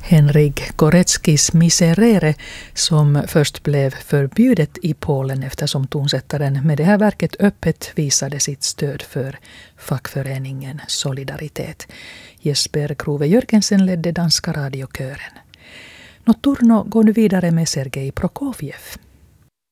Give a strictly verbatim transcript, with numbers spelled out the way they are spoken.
Henryk Koreckis Miserere, som först blev förbjudet i Polen eftersom tonsättaren med det här verket öppet visade sitt stöd för fackföreningen Solidaritet. Jesper Krove Jörgensen ledde danska radiokören. Notturno går nu vidare med Sergej Prokofjev.